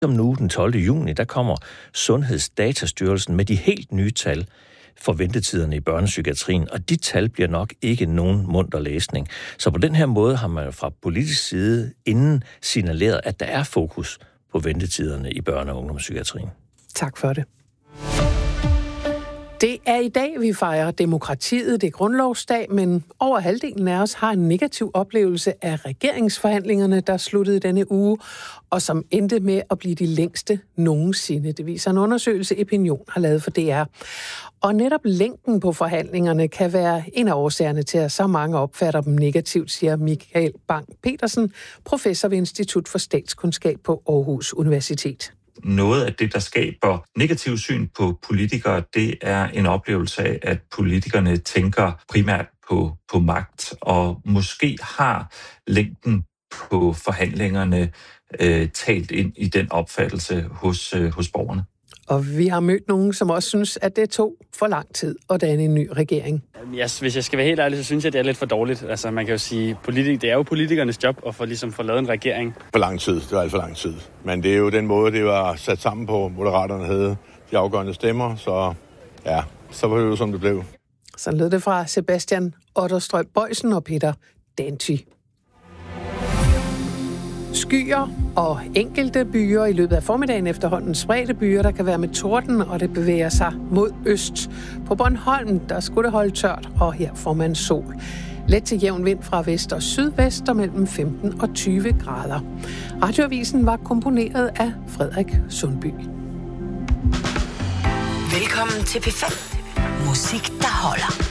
Om nu, den 12. juni, der kommer Sundhedsdatastyrelsen med de helt nye tal for ventetiderne i børnepsykiatrien, og de tal bliver nok ikke nogen munter læsning. Så på den her måde har man fra politisk side inden signaleret, at der er fokus på ventetiderne i børne- og ungdomspsykiatrien. Tak for det. Det er i dag, vi fejrer demokratiet. Det er grundlovsdag, men over halvdelen af os har en negativ oplevelse af regeringsforhandlingerne, der sluttede denne uge, og som endte med at blive de længste nogensinde. Det viser en undersøgelse, Epinion har lavet for DR. Og netop længden på forhandlingerne kan være en af årsagerne til, at så mange opfatter dem negativt, siger Michael Bang-Petersen, professor ved Institut for Statskundskab på Aarhus Universitet. Noget af det, der skaber negativ syn på politikere, det er en oplevelse af, at politikerne tænker primært på magt, og måske har længden på forhandlingerne talt ind i den opfattelse hos borgerne. Og vi har mødt nogen, som også synes, at det tog for lang tid at danne en ny regering. Hvis jeg skal være helt ærlig, så synes jeg, det er lidt for dårligt. Altså, man kan jo sige, det er jo politikernes job at få lavet en regering. For lang tid, det var alt for lang tid. Men det er jo den måde, det var sat sammen på. Moderaterne havde de afgørende stemmer, så ja, så var det jo, som det blev. Så lød det fra Sebastian Otterstrøm Bøjsen og Peter Danty. Skyer og enkelte byer i løbet af formiddagen efterhånden spredte byer, der kan være med torden, og det bevæger sig mod øst. På Bornholm, der skulle det holde tørt, og her får man sol. Let til jævn vind fra vest og sydvest og mellem 15 og 20 grader. Radioavisen var komponeret af Frederik Sundby. Velkommen til P5. Musik, der holder.